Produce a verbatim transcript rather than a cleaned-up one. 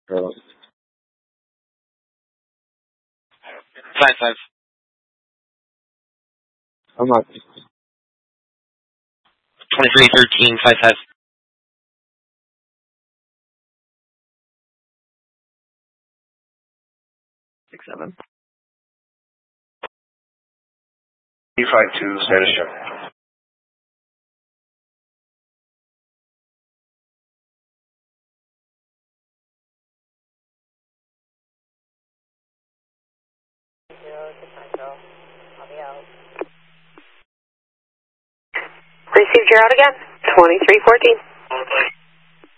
Uh, Five five. I'm not. Twenty-three thirteen five five. Six seven. three five two, status check. Received, you're out again. twenty-three fourteen.